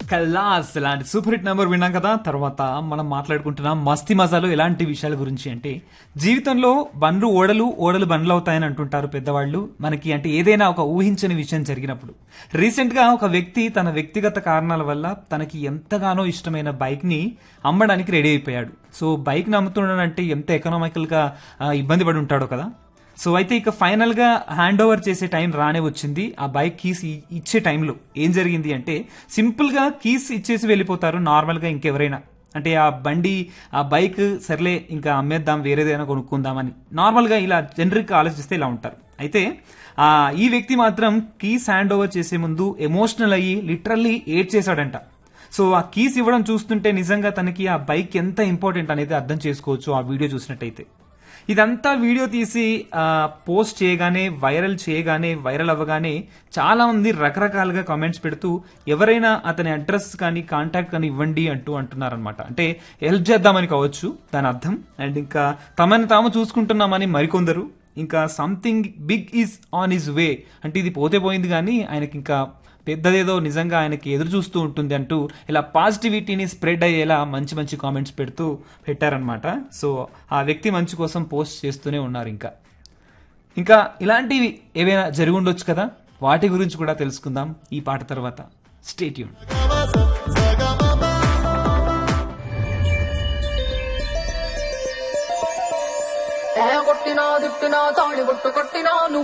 కల్లాస్ ఇలాంటి super hit number విన్నాం కదా. తర్వాత మనం మాట్లాడుకుంటున్నాం మస్తీ మజాలు ఎలాంటి విషయాల గురించి అంటే, జీవితంలో బండ్లు ఓడలు ఓడలు బండ్లు అవుతాయని అంటుంటారు పెద్దవాళ్ళు. మనకి అంటే ఏదైనా ఒక ఊహించని విషయం జరిగినప్పుడు. రీసెంట్ గా ఒక వ్యక్తి తన వ్యక్తిగత కారణాల వల్ల తనకి ఎంతగానో ఇష్టమైన బైక్ ని అమ్మడానికి రెడీ అయిపోయాడు. సో బైక్ ని అమ్ముతున్నాడంటే ఎంత ఎకనామికల్ గా ఇబ్బంది పడి ఉంటాడో కదా. సో అయితే ఇక ఫైనల్ గా హ్యాండ్ ఓవర్ చేసే టైం రానే వచ్చింది. ఆ బైక్ కీస్ ఇచ్చే టైంలో ఏం జరిగింది అంటే, సింపుల్ గా కీస్ ఇచ్చేసి వెళ్ళిపోతారు నార్మల్ గా ఇంకెవరైనా. అంటే ఆ బైక్ సర్లే ఇంకా అమ్మేద్దాం వేరేదైనా కొనుక్కుందామని నార్మల్ గా ఇలా జనరిక్ ఆలోచిస్తే ఇలా ఉంటారు. అయితే ఈ వ్యక్తి మాత్రం కీస్ హ్యాండ్ ఓవర్ చేసే ముందు ఎమోషనల్ అయ్యి లిటరల్లీ ఏడ్ చేశాడంట. సో ఆ కీస్ ఇవ్వడం చూస్తుంటే నిజంగా తనకి ఆ బైక్ ఎంత ఇంపార్టెంట్ అనేది అర్థం చేసుకోవచ్చు ఆ వీడియో చూసినట్టయితే. ఇదంతా వీడియో తీసి పోస్ట్ చేయగానే వైరల్ అవ్వగానే చాలా మంది రకరకాలుగా కామెంట్స్ పెడుతూ ఎవరైనా అతని అడ్రస్ కానీ కాంటాక్ట్ కానీ ఇవ్వండి అంటున్నారనమాట. అంటే హెల్ప్ చేద్దామని కావచ్చు దాని అర్థం. అండ్ ఇంకా తమని తాము చూసుకుంటున్నామని మరికొందరు, ఇంకా something big is on his way, అంటే ఇది పోతే పోయింది కానీ ఆయనకి ఇంకా పెద్దదేదో నిజంగా ఆయనకి ఎదురు చూస్తూ ఉంటుంది అంటూ ఇలా పాజిటివిటీని స్ప్రెడ్ అయ్యేలా మంచి మంచి కామెంట్స్ పెట్టారనమాట. సో ఆ వ్యక్తి మంచి కోసం పోస్ట్ చేస్తూనే ఉన్నారు. ఇంకా ఇలాంటివి ఏవైనా జరిగి ఉండొచ్చు కదా, వాటి గురించి కూడా తెలుసుకుందాం ఈ పాట తర్వాత. Stay tune. కొట్టినా తిట్టినా తాళి బొట్టు కొట్టినా